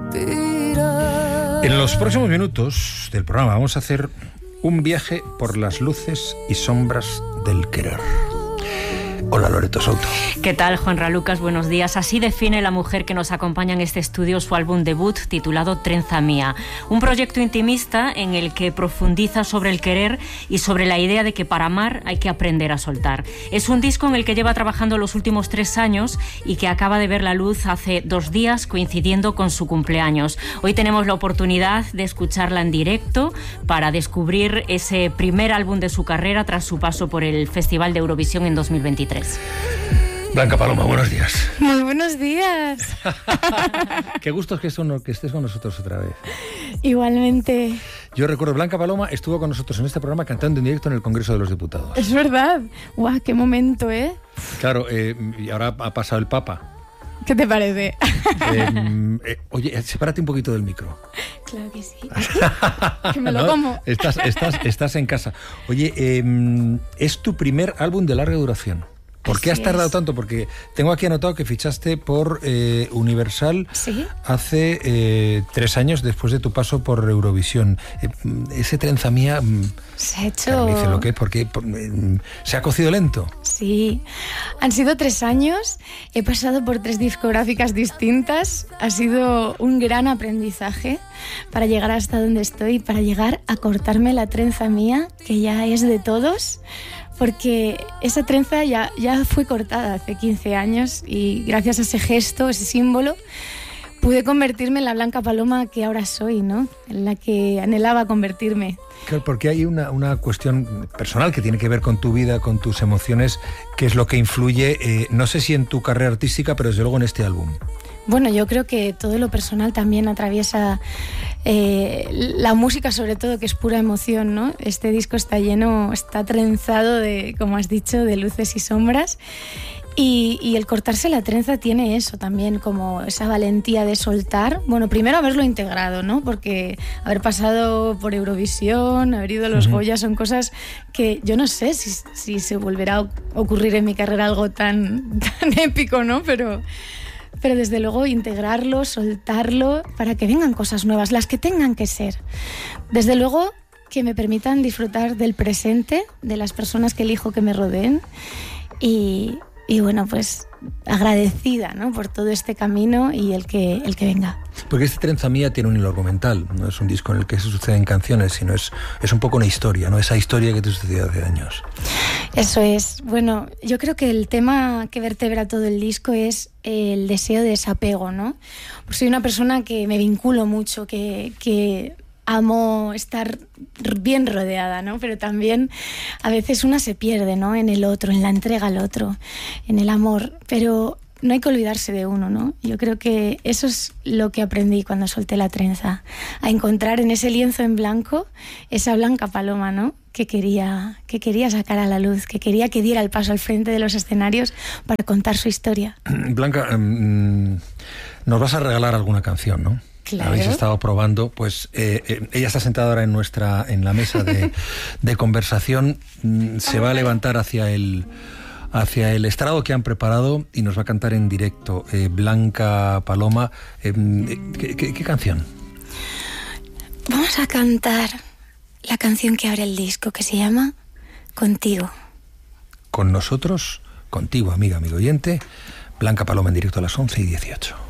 respirar. En los próximos minutos del programa vamos a hacer un viaje por las luces y sombras del querer. Hola, Loreto Souto. ¿Qué tal, Juanra Lucas? Buenos días. Así define la mujer que nos acompaña en este estudio su álbum debut titulado Trenza Mía. Un proyecto intimista en el que profundiza sobre el querer y sobre la idea de que para amar hay que aprender a soltar. Es un disco en el que lleva trabajando los últimos 3 años y que acaba de ver la luz hace 2 días, coincidiendo con su cumpleaños. Hoy tenemos la oportunidad de escucharla en directo para descubrir ese primer álbum de su carrera tras su paso por el Festival de Eurovisión en 2023. Blanca Paloma, buenos días. Muy buenos días. Qué gusto que estés con nosotros otra vez. Igualmente. Yo recuerdo, Blanca Paloma estuvo con nosotros en este programa cantando en directo en el Congreso de los Diputados. Es verdad. ¡Guau, qué momento, ¿eh? Claro, y ahora ha pasado el Papa. ¿Qué te parece? Oye, sepárate un poquito del micro. Claro que sí. Que me lo como. Estás en casa. Oye, es tu primer álbum de larga duración. ¿Por qué has tardado tanto? Porque tengo aquí anotado que fichaste por Universal. ¿Sí? Hace 3 años después de tu paso por Eurovisión. Ese Trenza Mía se ha hecho... Me dice lo que es, porque se ha cocido lento. Sí, han sido 3 años, he pasado por 3 discográficas distintas, ha sido un gran aprendizaje para llegar hasta donde estoy, para llegar a cortarme la trenza mía, que ya es de todos, porque esa trenza ya fue cortada hace 15 años y gracias a ese gesto, ese símbolo, pude convertirme en la Blanca Paloma que ahora soy, ¿no? En la que anhelaba convertirme. Claro, porque hay una cuestión personal que tiene que ver con tu vida, con tus emociones, que es lo que influye, no sé si en tu carrera artística, pero desde luego en este álbum. Bueno, yo creo que todo lo personal también atraviesa la música, sobre todo, que es pura emoción, ¿no? Este disco está trenzado de, como has dicho, de luces y sombras. Y el cortarse la trenza tiene eso también, como esa valentía de soltar. Bueno, primero haberlo integrado, ¿no? Porque haber pasado por Eurovisión, haber ido a los Goya, son cosas que yo no sé si se volverá a ocurrir en mi carrera algo tan épico, ¿no? Pero desde luego integrarlo, soltarlo, para que vengan cosas nuevas, las que tengan que ser. Desde luego que me permitan disfrutar del presente, de las personas que elijo que me rodeen y bueno, pues agradecida, ¿no? Por todo este camino y el que venga. Porque este Trenza Mía tiene un hilo argumental, no es un disco en el que se suceden canciones, sino es un poco una historia, ¿no? Esa historia que te sucedió hace años. Eso es. Bueno, yo creo que el tema que vertebra todo el disco es el deseo de desapego, ¿no? Pues soy una persona que me vinculo mucho, que amo estar bien rodeada, ¿no? Pero también a veces una se pierde, ¿no? En el otro, en la entrega al otro, en el amor. Pero no hay que olvidarse de uno, ¿no? Yo creo que eso es lo que aprendí cuando solté la trenza. A encontrar en ese lienzo en blanco esa Blanca Paloma, ¿no? Que quería sacar a la luz, que quería que diera el paso al frente de los escenarios para contar su historia. Blanca, nos vas a regalar alguna canción, ¿no? Claro. Habéis estado probando, pues ella está sentada ahora en la mesa de conversación, se va a levantar hacia el estrado que han preparado y nos va a cantar en directo. Blanca Paloma, ¿qué canción? Vamos a cantar la canción que abre el disco, que se llama Contigo. Con nosotros, contigo, amigo oyente, Blanca Paloma en directo a las 11:18.